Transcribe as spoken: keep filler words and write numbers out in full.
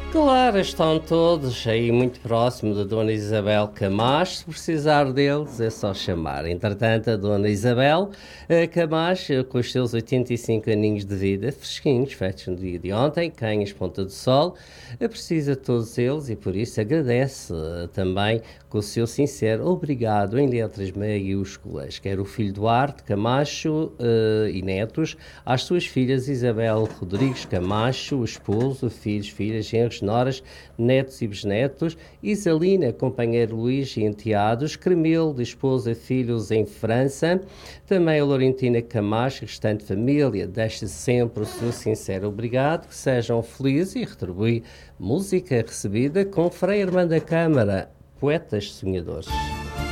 Claro, estão todos aí muito próximo da Dona Isabel Camacho. Se precisar deles, é só chamar. Entretanto, a Dona Isabel eh, Camacho, com os seus oitenta e cinco aninhos de vida, fresquinhos, feitos no dia de ontem, canhas ponta do sol, eh, precisa de todos eles e por isso agradece eh, também com o seu sincero obrigado em letras maiúsculas. Quer o filho Duarte Camacho eh, e netos, às suas filhas Isabel Rodrigues Camacho, o esposo, filhos, filhas, genros, noras, netos e bisnetos, Isalina, companheiro Luís e enteados, Cremilde, esposa, filhos em França, também a Laurentina Camacho, restante família, deixa sempre o seu sincero obrigado, que sejam felizes e retribui música recebida com Frei Armando da Câmara, poetas sonhadores.